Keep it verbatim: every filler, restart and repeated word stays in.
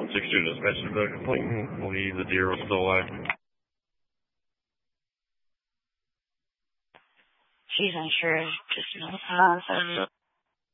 six two dispatch to the complete and believe the deer was still alive. She's unsure. Just no.